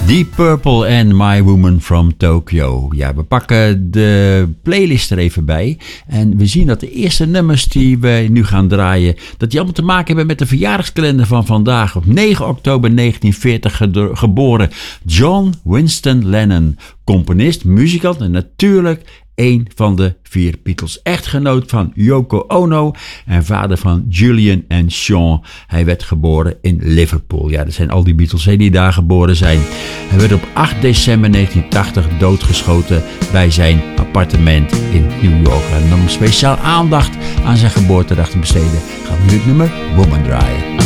Deep Purple en My Woman from Tokyo. Ja, we pakken de playlist er even bij. En we zien dat de eerste nummers die we nu gaan draaien, dat die allemaal te maken hebben met de verjaardagskalender van vandaag. Op 9 oktober 1940 geboren John Winston Lennon. Componist, muzikant en natuurlijk een van de 4 Beatles. Echtgenoot van Yoko Ono en vader van Julian en Sean. Hij werd geboren in Liverpool. Ja, dat zijn al die Beatles die daar geboren zijn. Hij werd op 8 december 1980 doodgeschoten bij zijn appartement in New York. En om speciaal aandacht aan zijn geboortedag te besteden, gaan we nu het nummer Woman draaien.